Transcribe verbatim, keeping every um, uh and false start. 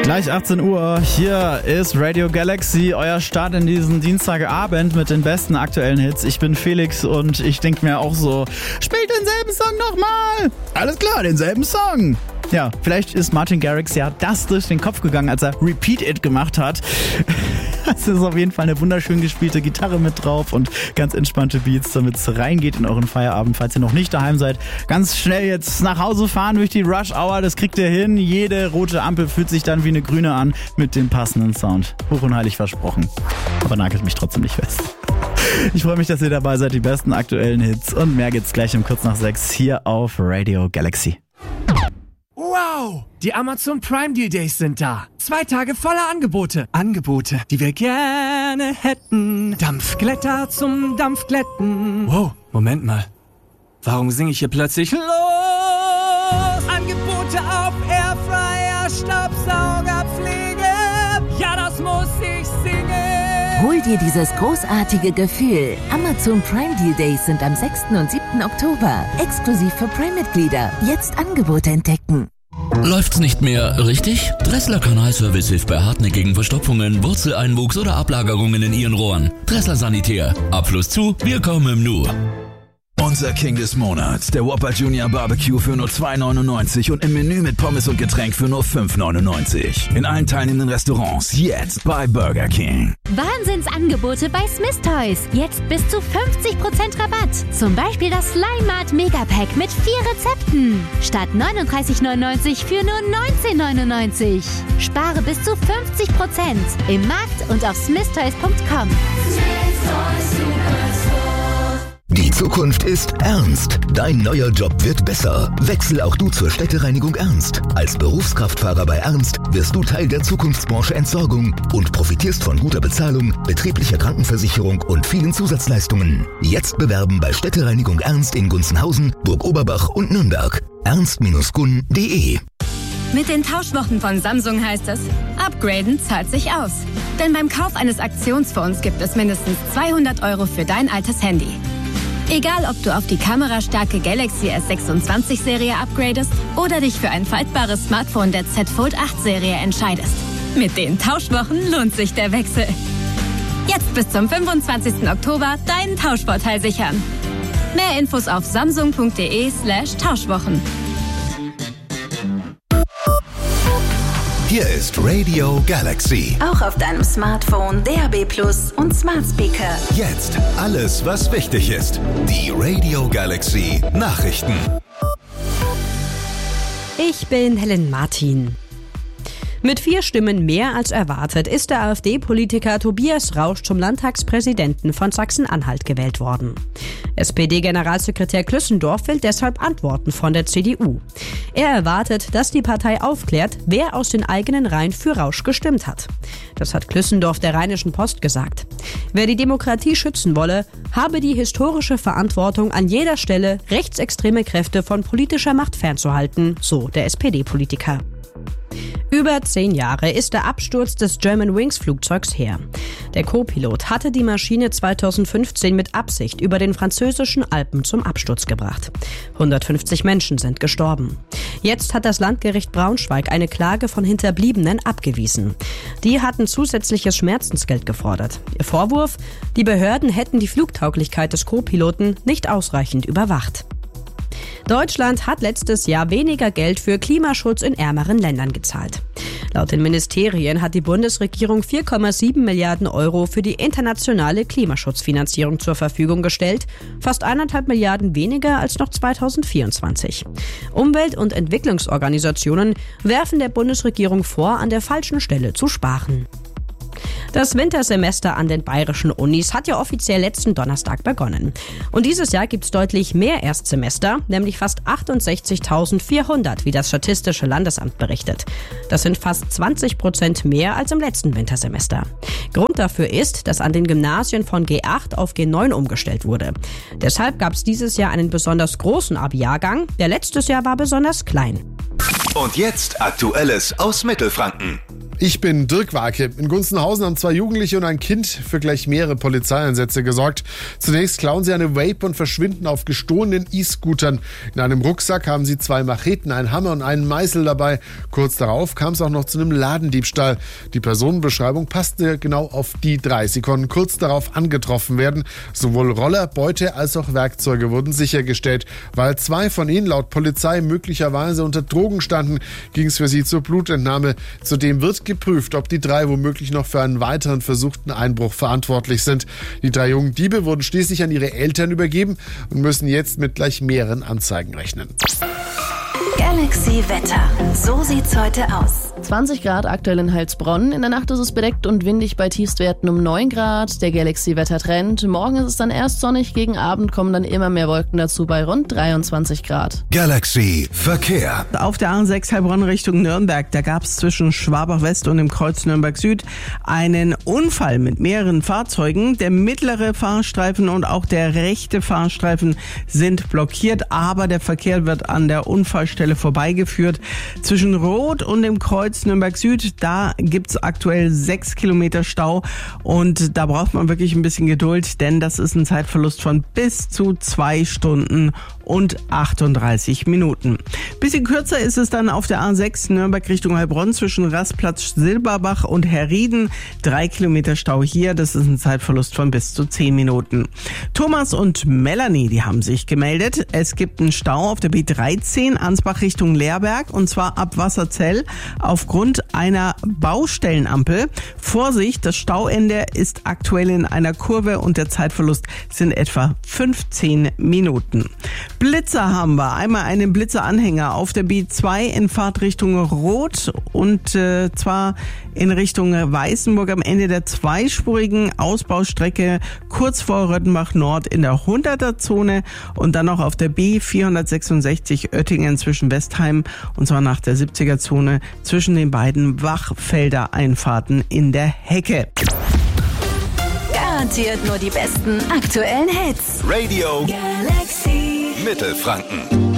Gleich achtzehn Uhr, hier ist Radio Galaxy, euer Start in diesen Dienstagabend mit den besten aktuellen Hits. Ich bin Felix und ich denke mir auch so, spielt denselben Song nochmal! Alles klar, denselben Song! Ja, vielleicht ist Martin Garrix ja das durch den Kopf gegangen, als er Repeat It gemacht hat. Es ist auf jeden Fall eine wunderschön gespielte Gitarre mit drauf und ganz entspannte Beats, damit es reingeht in euren Feierabend. Falls ihr noch nicht daheim seid, ganz schnell jetzt nach Hause fahren durch die Rush Hour, das kriegt ihr hin. Jede rote Ampel fühlt sich dann wie eine grüne an mit dem passenden Sound. Hoch und heilig versprochen. Aber nagelt mich trotzdem nicht fest. Ich freue mich, dass ihr dabei seid, die besten aktuellen Hits und mehr gibt's gleich um kurz nach sechs hier auf Radio Galaxy. Wow! Die Amazon Prime Deal Days sind da. Zwei Tage voller Angebote. Angebote, die wir gerne hätten. Dampfglätter zum Dampfglätten. Wow, Moment mal. Warum singe ich hier plötzlich los? Angebote auf Airfryer, Staubsauger, Pflege. Ja, das muss ich singen. Hol dir dieses großartige Gefühl. Amazon Prime Deal Days sind am sechsten und siebten Oktober. Exklusiv für Prime-Mitglieder. Jetzt Angebote entdecken. Läuft's nicht mehr richtig? Dressler Kanalservice hilft bei hartnäckigen Verstopfungen, Wurzeleinwuchs oder Ablagerungen in Ihren Rohren. Dressler Sanitär. Abfluss zu, wir kommen im Nu. Unser King des Monats, der Whopper Junior Barbecue für nur zwei neunundneunzig und im Menü mit Pommes und Getränk für nur fünf neunundneunzig. In allen teilnehmenden Restaurants jetzt bei Burger King. Wahnsinnsangebote bei Smith Toys. Jetzt bis zu fünfzig Prozent Rabatt. Zum Beispiel das Slime Mart Megapack mit vier Rezepten. Statt neununddreißig neunundneunzig für nur neunzehn neunundneunzig. Spare bis zu fünfzig Prozent im Markt und auf smith toys punkt com. Die Zukunft ist ernst. Dein neuer Job wird besser. Wechsel auch du zur Städtereinigung Ernst. Als Berufskraftfahrer bei Ernst wirst du Teil der Zukunftsbranche Entsorgung und profitierst von guter Bezahlung, betrieblicher Krankenversicherung und vielen Zusatzleistungen. Jetzt bewerben bei Städtereinigung Ernst in Gunzenhausen, Burg Oberbach und Nürnberg. ernst Bindestrich gun punkt de. Mit den Tauschwochen von Samsung heißt es, upgraden zahlt sich aus. Denn beim Kauf eines Aktionsfonds gibt es mindestens zweihundert Euro für dein altes Handy. Egal, ob du auf die kamerastarke Galaxy S sechsundzwanzig Serie upgradest oder dich für ein faltbares Smartphone der Z Fold acht Serie entscheidest. Mit den Tauschwochen lohnt sich der Wechsel. Jetzt bis zum fünfundzwanzigsten Oktober deinen Tauschvorteil sichern. Mehr Infos auf samsung punkt de slash Tauschwochen. Hier ist Radio Galaxy. Auch auf deinem Smartphone, D A B Plus und Smart Speaker. Jetzt alles, was wichtig ist. Die Radio Galaxy Nachrichten. Ich bin Helen Martin. Mit vier Stimmen mehr als erwartet ist der AfD-Politiker Tobias Rausch zum Landtagspräsidenten von Sachsen-Anhalt gewählt worden. S P D-Generalsekretär Klüssendorf will deshalb Antworten von der C D U. Er erwartet, dass die Partei aufklärt, wer aus den eigenen Reihen für Rausch gestimmt hat. Das hat Klüssendorf der Rheinischen Post gesagt. Wer die Demokratie schützen wolle, habe die historische Verantwortung, an jeder Stelle rechtsextreme Kräfte von politischer Macht fernzuhalten, so der S P D-Politiker. Über zehn Jahre ist der Absturz des Germanwings-Flugzeugs her. Der Co-Pilot hatte die Maschine zweitausendfünfzehn mit Absicht über den französischen Alpen zum Absturz gebracht. hundertfünfzig Menschen sind gestorben. Jetzt hat das Landgericht Braunschweig eine Klage von Hinterbliebenen abgewiesen. Die hatten zusätzliches Schmerzensgeld gefordert. Ihr Vorwurf: Die Behörden hätten die Flugtauglichkeit des Co-Piloten nicht ausreichend überwacht. Deutschland hat letztes Jahr weniger Geld für Klimaschutz in ärmeren Ländern gezahlt. Laut den Ministerien hat die Bundesregierung vier Komma sieben Milliarden Euro für die internationale Klimaschutzfinanzierung zur Verfügung gestellt, fast eineinhalb Milliarden weniger als noch zweitausendvierundzwanzig. Umwelt- und Entwicklungsorganisationen werfen der Bundesregierung vor, an der falschen Stelle zu sparen. Das Wintersemester an den bayerischen Unis hat ja offiziell letzten Donnerstag begonnen. Und dieses Jahr gibt es deutlich mehr Erstsemester, nämlich fast achtundsechzigtausendvierhundert, wie das Statistische Landesamt berichtet. Das sind fast zwanzig Prozent mehr als im letzten Wintersemester. Grund dafür ist, dass an den Gymnasien von G acht auf G neun umgestellt wurde. Deshalb gab es dieses Jahr einen besonders großen Abi-Jahrgang, der letztes Jahr war besonders klein. Und jetzt Aktuelles aus Mittelfranken. Ich bin Dirk Warke. In Gunzenhausen haben zwei Jugendliche und ein Kind für gleich mehrere Polizeieinsätze gesorgt. Zunächst klauen sie eine Vape und verschwinden auf gestohlenen E-Scootern. In einem Rucksack haben sie zwei Macheten, einen Hammer und einen Meißel dabei. Kurz darauf kam es auch noch zu einem Ladendiebstahl. Die Personenbeschreibung passte genau auf die drei. Sie konnten kurz darauf angetroffen werden. Sowohl Roller, Beute als auch Werkzeuge wurden sichergestellt. Weil zwei von ihnen laut Polizei möglicherweise unter Drogen standen, ging es für sie zur Blutentnahme. Zudem wird geprüft, ob die drei womöglich noch für einen weiteren versuchten Einbruch verantwortlich sind. Die drei jungen Diebe wurden schließlich an ihre Eltern übergeben und müssen jetzt mit gleich mehreren Anzeigen rechnen. Galaxy Wetter. So sieht's heute aus. zwanzig Grad aktuell in Heilsbronn. In der Nacht ist es bedeckt und windig bei Tiefstwerten um neun Grad. Der Galaxy-Wetter-Trend. Morgen ist es dann erst sonnig, gegen Abend kommen dann immer mehr Wolken dazu bei rund dreiundzwanzig Grad. Galaxy Verkehr. Auf der A sechs Heilbronn Richtung Nürnberg, da gab es zwischen Schwabach West und dem Kreuz Nürnberg Süd einen Unfall mit mehreren Fahrzeugen. Der mittlere Fahrstreifen und auch der rechte Fahrstreifen sind blockiert, aber der Verkehr wird an der Unfallstelle vorbeigeführt. Zwischen Rot und dem Kreuz Nürnberg Süd, da gibt's aktuell sechs Kilometer Stau und da braucht man wirklich ein bisschen Geduld, denn das ist ein Zeitverlust von bis zu zwei Stunden und achtunddreißig Minuten. Bisschen kürzer ist es dann auf der A sechs Nürnberg Richtung Heilbronn zwischen Rastplatz Silberbach und Herrieden. Drei Kilometer Stau hier, das ist ein Zeitverlust von bis zu zehn Minuten. Thomas und Melanie, die haben sich gemeldet. Es gibt einen Stau auf der B dreizehn Ansbach Richtung Leerberg und zwar ab Wasserzell aufgrund einer Baustellenampel. Vorsicht, das Stauende ist aktuell in einer Kurve und der Zeitverlust sind etwa fünfzehn Minuten. Blitzer haben wir. Einmal einen Blitzeranhänger auf der B zwei in Fahrtrichtung Rot und äh, zwar in Richtung Weißenburg am Ende der zweispurigen Ausbaustrecke kurz vor Röttenbach Nord in der hunderter Zone und dann noch auf der B vierhundertsechsundsechzig Oettingen zwischen Westheim und zwar nach der siebziger Zone zwischen den beiden Wachfelder Einfahrten in der Hecke. Garantiert nur die besten aktuellen Hits. Radio Galaxy Mittelfranken.